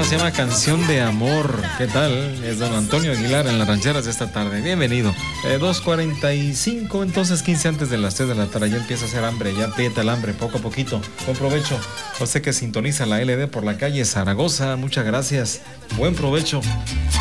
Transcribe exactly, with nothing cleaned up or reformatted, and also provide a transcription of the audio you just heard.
se llama Canción de Amor. ¿Qué tal? Es don Antonio Aguilar en las rancheras de esta tarde. Bienvenido. Eh, dos cuarenta y cinco, entonces quince antes de las tres de la tarde. Ya empieza a hacer hambre, ya aprieta el hambre poco a poquito. Buen provecho. Usted que sintoniza la L D por la calle Zaragoza, muchas gracias. Buen provecho.